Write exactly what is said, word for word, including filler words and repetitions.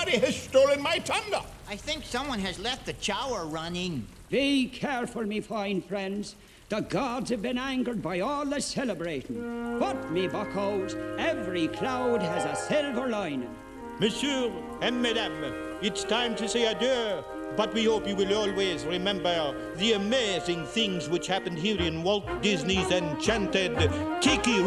Somebody has stolen my tumbler. I think someone has left the shower running. Be careful, me fine friends. The gods have been angered by all the celebrating. But, me buckos, every cloud has a silver lining. Monsieur and Madame, it's time to say adieu. But we hope you will always remember the amazing things which happened here in Walt Disney's Enchanted Tiki